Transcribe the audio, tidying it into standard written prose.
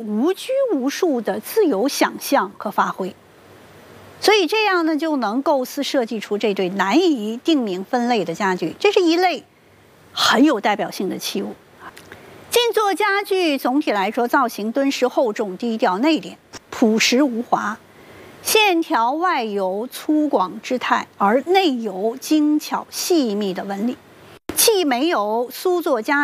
无拘无束的自由想象和发挥。所以这样呢，就能构思设计出这对难以定名分类的家具。这是一类很有代表性的器物。静坐家具总体来说，造型敦实厚重、低调内敛、朴实无华，线条外有粗犷之态，而内有精巧细密的纹理，既没有苏作家